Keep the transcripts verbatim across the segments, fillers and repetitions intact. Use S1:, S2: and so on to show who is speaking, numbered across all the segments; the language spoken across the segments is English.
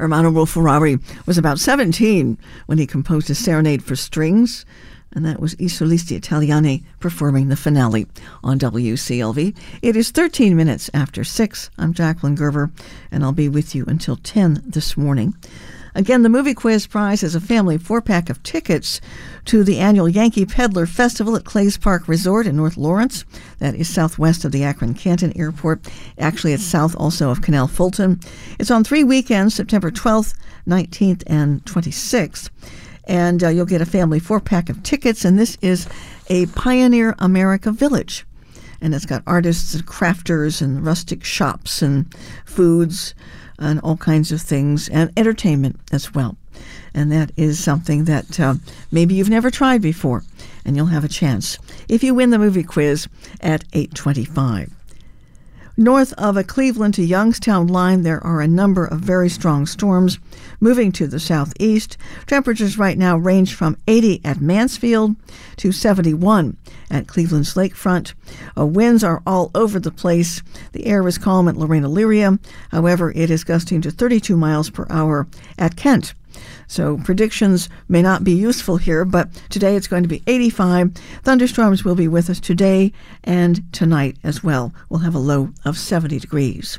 S1: Ermanno Ferrari was about seventeen when he composed a serenade for strings, and that was I Solisti Italiani performing the finale on W C L V. It is thirteen minutes after six. I'm Jacqueline Gerber, and I'll be with you until ten this morning. Again, the Movie Quiz Prize is a family four-pack of tickets to the annual Yankee Peddler Festival at Clays Park Resort in North Lawrence. That is southwest of the Akron-Canton Airport. Actually, it's south also of Canal Fulton. It's on three weekends, September twelfth, nineteenth, and twenty-sixth. And uh, you'll get a family four-pack of tickets, and this is a Pioneer America Village. And it's got artists and crafters and rustic shops and foods and all kinds of things, and entertainment as well. And that is something that uh, maybe you've never tried before, and you'll have a chance if you win the movie quiz at eight twenty-five. North of a Cleveland to Youngstown line, there are a number of very strong storms moving to the southeast. Temperatures right now range from eighty at Mansfield to seventy-one at Cleveland's lakefront. Uh, winds are all over the place. The air is calm at Lorena Lyria. However, it is gusting to thirty-two miles per hour at Kent. So predictions may not be useful here, but today it's going to be eighty-five. Thunderstorms will be with us today and tonight as well. We'll have a low of seventy degrees.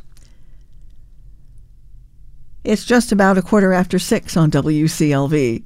S1: It's just about a quarter after six on W C L V.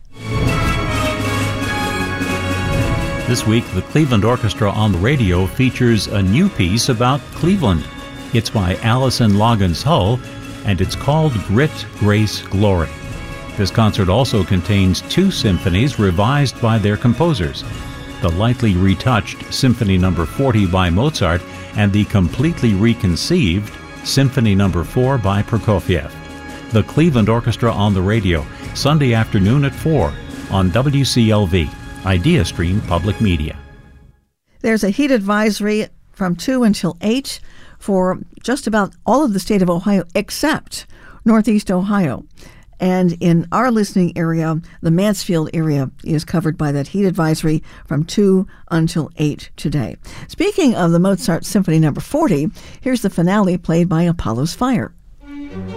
S2: This week, the Cleveland Orchestra on the Radio features a new piece about Cleveland. It's by Allison Loggins Hull, and it's called Grit, Grace, Glory. This concert also contains two symphonies revised by their composers, the lightly retouched Symphony Number forty by Mozart and the completely reconceived Symphony Number four by Prokofiev. The Cleveland Orchestra on the Radio, Sunday afternoon at four on W C L V, IdeaStream Public Media.
S1: There's a heat advisory from two until eight for just about all of the state of Ohio except Northeast Ohio. And in our listening area, the Mansfield area is covered by that heat advisory from two until eight today. Speaking of the Mozart Symphony Number forty, here's the finale played by Apollo's Fire.